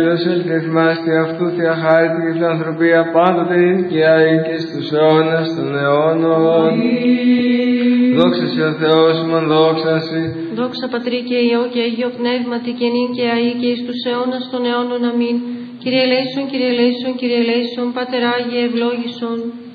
Κύριος ελθυμάς και αυτού θεία χάρητη και φιλανθρωπία πάντοτε και αεί και στους αιώνας των αιώνων. Δόξα σε ο Θεός ημών, δόξα σε. Δόξα Πατρί και Υιό και Αγίο Πνεύματι και νυν και αεί και εις τους αιώνας των αιώνων. Αμήν. Κύριε ελέησον, Κύριε ελέησον, Κύριε ελέησον, Πάτερ Άγιε ευλόγησον.